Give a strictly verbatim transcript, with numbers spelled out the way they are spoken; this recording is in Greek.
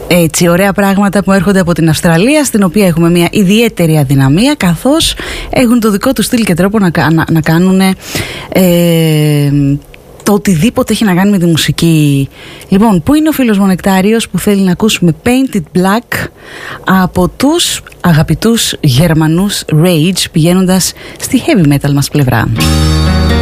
Έτσι, ωραία πράγματα που έρχονται από την Αυστραλία, στην οποία έχουμε μια ιδιαίτερη αδυναμία, καθώς έχουν το δικό του στυλ και τρόπο να, να, να κάνουν ε, το οτιδήποτε έχει να κάνει με τη μουσική. Λοιπόν, πού είναι ο φίλος μου ο Νεκτάριος που θέλει να ακούσουμε Painted Black από τους αγαπητούς Γερμανούς Rage, πηγαίνοντας στη heavy metal μας πλευρά.